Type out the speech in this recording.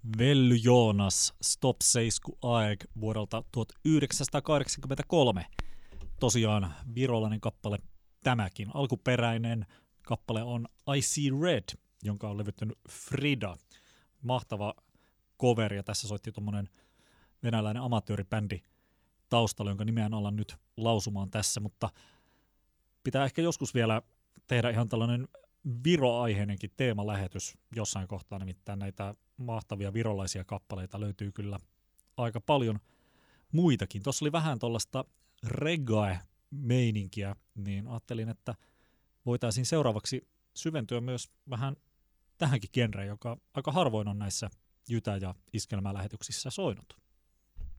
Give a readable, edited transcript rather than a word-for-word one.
Velly Joonas, Stop Seisku Aeg vuodelta 1983. Tosiaan virolainen kappale tämäkin. Alkuperäinen kappale on I See Red, jonka on levyttänyt Frida. Mahtava cover, ja tässä soitti tuommoinen venäläinen amatööribändi taustalla, jonka nimeä ollaan nyt lausumaan tässä, mutta pitää ehkä joskus vielä tehdä ihan tällainen Viro-aiheinenkin teemalähetys jossain kohtaa, nimittäin näitä mahtavia virolaisia kappaleita löytyy kyllä aika paljon muitakin. Tuossa oli vähän tuollaista reggae-meininkiä, niin ajattelin, että voitaisiin seuraavaksi syventyä myös vähän tähänkin genreen, joka aika harvoin on näissä jytä- ja iskelmälähetyksissä soinut.